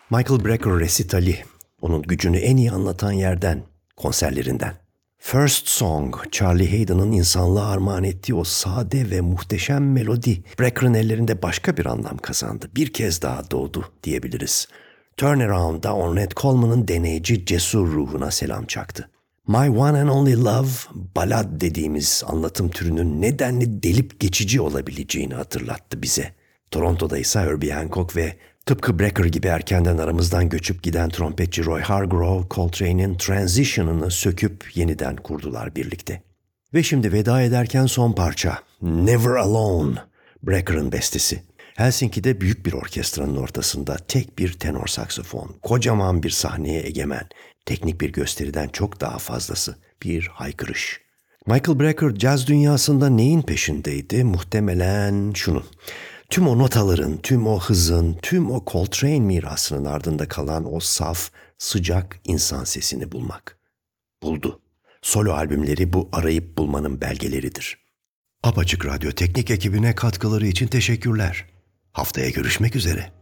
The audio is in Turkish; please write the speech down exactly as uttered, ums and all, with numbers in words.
Michael Brecker resitali, onun gücünü en iyi anlatan yerden, konserlerinden. First Song, Charlie Haden'ın insanlığa armağan ettiği o sade ve muhteşem melodi, Brecker'ın ellerinde başka bir anlam kazandı. Bir kez daha doğdu diyebiliriz. Turnaround'da Ornette Coleman'ın deneyici, cesur ruhuna selam çaktı. My One and Only Love, balad dediğimiz anlatım türünün nedenli delip geçici olabileceğini hatırlattı bize. Toronto'da ise Herbie Hancock ve tıpkı Brecker gibi erkenden aramızdan göçüp giden trompetçi Roy Hargrove, Coltrane'in Transition'ını söküp yeniden kurdular birlikte. Ve şimdi veda ederken son parça, Never Alone, Brecker'ın bestesi. Helsinki'de büyük bir orkestranın ortasında tek bir tenor saksofon, kocaman bir sahneye egemen, teknik bir gösteriden çok daha fazlası, bir haykırış. Michael Brecker caz dünyasında neyin peşindeydi? Muhtemelen şunun. Tüm o notaların, tüm o hızın, tüm o Coltrane mirasının ardında kalan o saf, sıcak insan sesini bulmak. Buldu. Solo albümleri bu arayıp bulmanın belgeleridir. Apaçık Radyo teknik ekibine katkıları için teşekkürler. Haftaya görüşmek üzere.